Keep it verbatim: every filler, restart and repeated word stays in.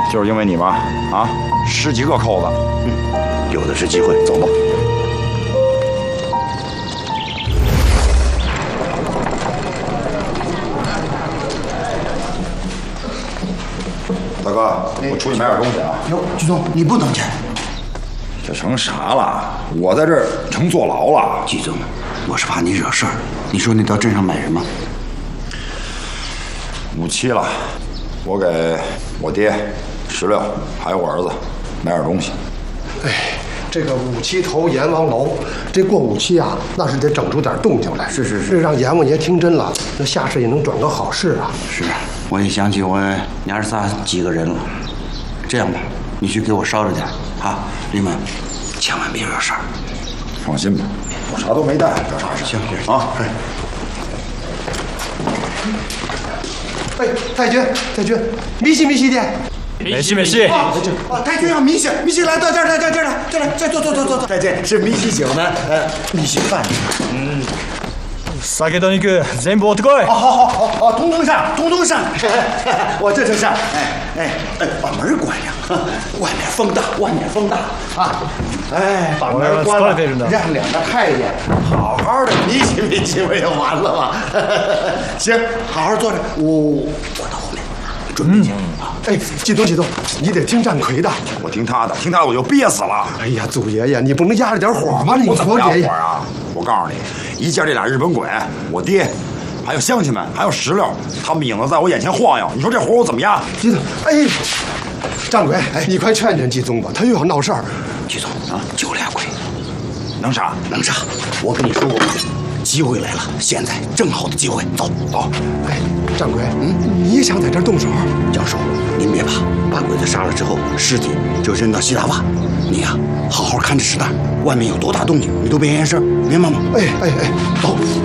就是因为你吧，啊，十几个扣子， 嗯，有的是机会，走吧。 大哥，我出去买点东西啊。 哟，季总，你不能去。 这成啥了？我在这儿成坐牢了。 季总，我是怕你惹事儿。你说你到镇上买什么？ 五七了，我给我爹、石榴还有我儿子买点东西。 哎，这个五七头阎王楼，这过五七啊，那是得整出点动静来。 是是是， 这让阎王爷听真了，那下世也能转个好事啊。 是，我也想起我娘儿仨几个人了。这样吧，你去给我捎着点啊，李猛，千万别惹事儿。 放心吧，我啥都没带，惹啥事？ 行行啊。 哎，太君，太君，米西米西的。 没事没事。 啊，太君啊，米西，米西来到这儿来，这儿这儿来，这儿来，这坐坐坐坐坐。太君是米西酒呢，呃，米西饭。嗯。 酒と肉全部持ってこい。 好好好好，通通上，通通上。我这就上。哎哎哎，把门关上，外面风大，外面风大啊！哎，把门关了，让两个太监好好的米西米西，不就完了吗？行，好好坐着。我我到后面准备去啊。 哎，季东，季东，你得听战魁的。 我听他的，听他的我就憋死了。 哎呀，祖爷爷，你不能压着点火吗？你我怎么压爷爷火啊？我告诉你，一见这俩日本鬼，我爹，还有乡亲们，还有石榴，他们影子在我眼前晃悠，你说这火我怎么压？ 季总，哎，战魁，哎，你快劝劝季宗吧，他又要闹事儿。 季总啊，就俩鬼， 能杀能杀。我跟你说过，机会来了，现在正好的机会，走走。 哎，战魁，嗯，你也想在这儿动手？ 教授，您别怕，把鬼子杀了之后，尸体就扔到西大坝。你呀、啊，好好看着石蛋，外面有多大动静，你都别言声，明白吗？ 哎哎哎， 走。